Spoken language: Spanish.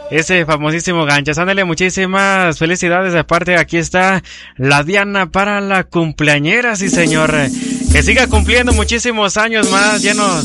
ese famosísimo Ganchas. Ándale, muchísimas felicidades. Aparte, aquí está la Diana para la cumpleañera, sí señor. Que siga cumpliendo muchísimos años más, llenos